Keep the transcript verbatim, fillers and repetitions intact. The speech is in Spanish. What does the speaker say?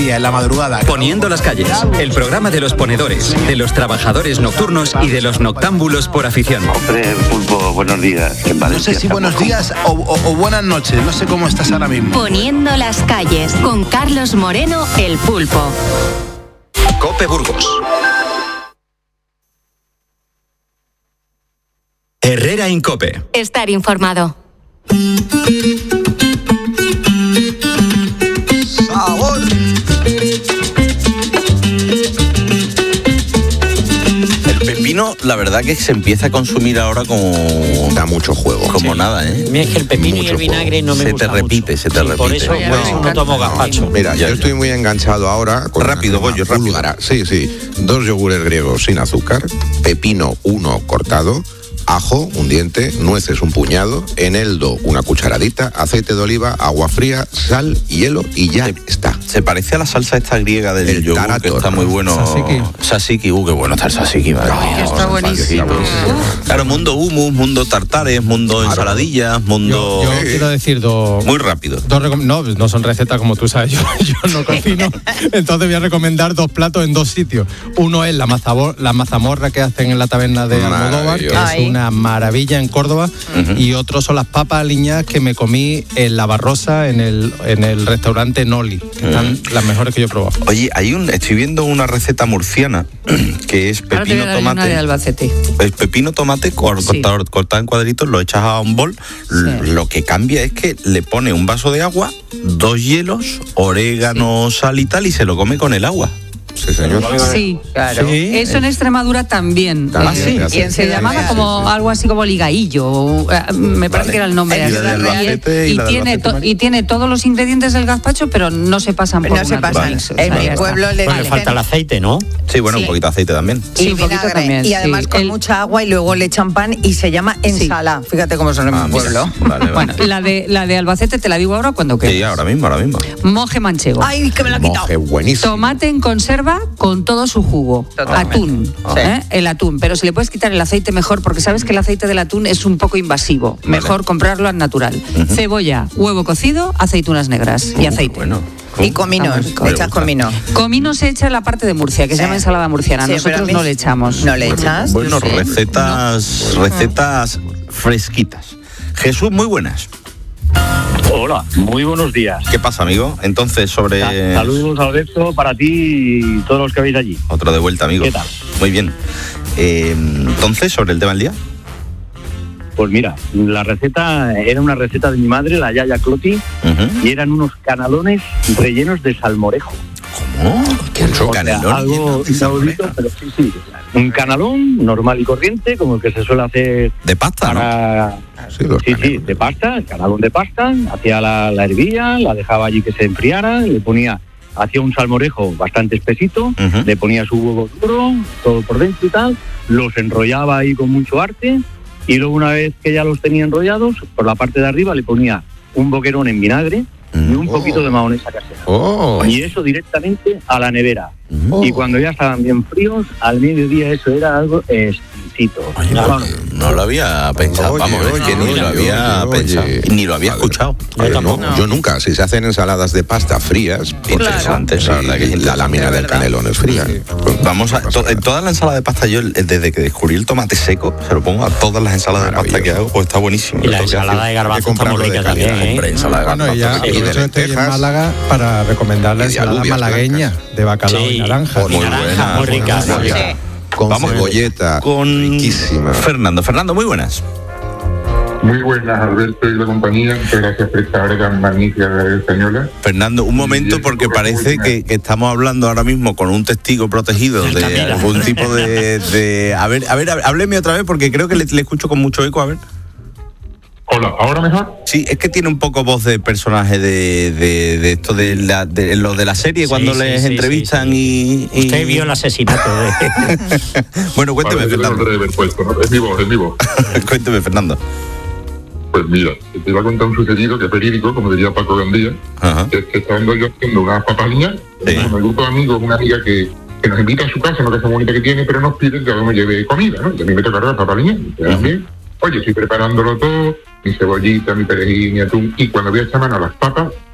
día, en la madrugada. Poniendo las calles, el programa de los ponedores, de los trabajadores nocturnos y de los noctámbulos por afición. Hombre, Pulpo, buenos días. En No sé si buenos días o, o, o buenas noches, no sé cómo estás ahora mismo. Poniendo las calles, con Carlos Moreno, el Pulpo. Cope Burgos. Herrera Incope. Estar informado. ¡Sabor! El pepino, la verdad que se empieza a consumir ahora como... Da mucho juego. Como sí. nada, ¿eh? Es que el pepino Mucho y el vinagre no me Se gusta te repite, mucho. se te Sí, repite. por eso, por eso no tomo gazpacho. Mira, Ya, yo ya. estoy muy enganchado ahora con Rápido, una Goyo, rápido. búlgara. Sí, sí. Dos yogures griegos sin azúcar, pepino uno cortado, ajo, un diente, nueces un puñado, eneldo una cucharadita, aceite de oliva, agua fría, sal, hielo y ya está. Se parece a la salsa esta griega del El yogur, tarator. que está muy bueno. Tzatziki. Tzatziki, uh, qué bueno está el tzatziki, madre mía. Está buenísimo. Claro, mundo hummus, mundo tartares, mundo Claro. ensaladillas, mundo... Yo, yo quiero decir dos... Muy rápido. dos recom- no, no son recetas como tú sabes, yo, yo no cocino, entonces voy a recomendar dos platos en dos sitios. Uno es la, mazabor- la mazamorra que hacen en la taberna de Almodóvar, que Maravilloso. es una maravilla en Córdoba, Ujú. y otro son las papas aliñadas que me comí en La Barrosa, en el, en el restaurante Noli, que están las mejores que yo he probado. Oye, hay un, estoy viendo una receta murciana que es Ahora te voy a pepino dar una de tomate. Albacete. Es pepino tomate cor- Sí. cortado, cortado en cuadritos, lo echas a un bol. L- Sí. Lo que cambia es que le pone un vaso de agua, dos hielos, orégano, sal y tal, y se lo come con el agua. Sí, señor. Sí, claro. Sí. Eso en Extremadura también. También Eh, se hace. y se llamaba como algo así como ligaillo. eh, Me parece Vale. que era el nombre. Y la de así. Albacete y y, la de tiene Albacete, to- Mari. y tiene todos los ingredientes del gazpacho, pero no se pasan por No se una pasan. cosa. En O sea, mi ya pueblo está. le Pues le dicen falta el aceite, ¿no? Sí, bueno, Sí. un poquito de aceite también. y Sí, un poquito vinagre. también, Y además sí. con El- mucha agua y luego le echan pan y se llama ensalada. Fíjate cómo son en Ah, mi mira. pueblo. Vale, vale. Bueno, la de, la de Albacete te la digo ahora cuando quieras. Sí, ahora mismo, ahora mismo. Moje manchego. Ay, que me la ha quitado. Moje buenísimo. Tomate en conserva con todo su jugo. Totalmente. Atún. Sí. ¿eh? El atún. Pero si le puedes quitar el aceite mejor, porque sabes que el aceite del atún es un poco invasivo. Mejor comprarlo al natural. Cebolla, huevo cocido, aceitunas negras y aceite. Bueno. Y comino, Está muy rico. le echas comino. Comino se echa en la parte de Murcia, que Sí. se llama ensalada murciana. Sí, pero a Nosotros mí no le echamos. ¿No le echas? Bueno, Sí. recetas, recetas fresquitas. Jesús, muy buenas. Hola, muy buenos días. ¿Qué pasa, amigo? Entonces, sobre... Sa- Saludos, Alberto, para ti y todos los que veis allí. Otro de vuelta, amigo. ¿Qué tal? Muy bien. Eh, entonces, sobre el tema del día. Pues mira, la receta era una receta de mi madre, la Yaya Cloti, Ujú. y eran unos canalones rellenos de salmorejo. ¿Cómo? ¿Qué O sea, canelón algo lleno de inaudito, salmorejo? pero sí, sí. Un canalón normal y corriente, como el que se suele hacer De pasta, ¿no? para... Sí, los Sí, sí, canelones. de pasta, el canalón de pasta, hacía la, la hervía, la dejaba allí que se enfriara, le ponía, hacía un salmorejo bastante espesito, Ujú. le ponía su huevo duro, todo por dentro y tal, los enrollaba ahí con mucho arte, y luego una vez que ya los tenía enrollados, por la parte de arriba le ponía un boquerón en vinagre y un Oh. poquito de mayonesa casera. Oh, Y eso directamente a la nevera. Oh. Y cuando ya estaban bien fríos, al mediodía eso era algo exquisito. Oye, Vamos. porque no lo había pensado, Oye, vamos, es oye, que ni oye, lo había oye, pensado, oye. ni lo había Vale. escuchado. Oye, tampoco. no, yo nunca. Si se hacen ensaladas de pasta frías, pues, Interesante, sí, la verdad que es la interesante. lámina De del verdad. canelón es fría. Pues, Vamos a, no pasa to- en nada. toda la ensalada de pasta, yo el- desde que descubrí el tomate seco, se lo pongo a todas las ensaladas de pasta que hago, pues está buenísimo. Y la Lo tengo que ensalada hacer. de garbanzo Hay que está muy comprarlo de rica calidad. también, ¿eh? Hombre, ensalada de Bueno, y ya, garbanzo. y de de hecho estoy en lentejas. Málaga para recomendar la Y de ensalada alubias malagueña de bacalao Sí. y naranja. Muy naranja, muy rica, muy rica. Con Vamos cebolleta, con riquísima. Fernando. Fernando, muy buenas. Muy buenas, Alberto y la compañía. Muchas gracias por esta hora tan magnífica española. Fernando, un momento Y porque esto, parece pues, que, que estamos hablando ahora mismo con un testigo protegido de Altamira. algún tipo de, de- A ver, a ver, a ver, hábleme otra vez porque creo que le, le escucho con mucho eco, a ver. Hola, ¿ahora mejor? Sí, es que tiene un poco voz de personaje de, de, de esto de, la, de lo de la serie Sí, cuando sí, les sí, entrevistan sí, y, y- Usted vio el asesinato de... Bueno, cuénteme, Vale, yo Fernando. lo haber puesto, ¿no? Es mi voz, es mi voz. Cuénteme, Fernando. Pues mira, te iba a contar un sucedido que es verídico, como diría Paco Gandía, Ajá. que es que estando yo haciendo unas papaliñas Sí. con el grupo de amigos, una amiga que, que nos invita a su casa, una casa bonita que tiene, pero nos pide que me lleve comida, ¿no? Y a mí me toca las papaliñas, y también. Oye, estoy preparándolo todo, mi cebollita, mi perejil, mi atún, y cuando voy a echar mano a las papas,